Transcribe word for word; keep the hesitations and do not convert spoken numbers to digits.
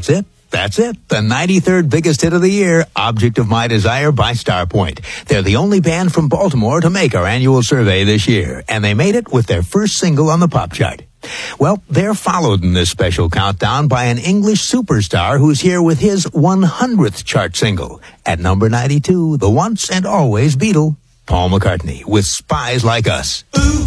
That's it. That's it. The ninety-third biggest hit of the year, Object of My Desire by Starpoint. They're the only band from Baltimore to make our annual survey this year, and they made it with their first single on the pop chart. Well, they're followed in this special countdown by an English superstar who's here with his one hundredth chart single. At number ninety-two, the once and always Beatle, Paul McCartney, with Spies Like Us. Ooh.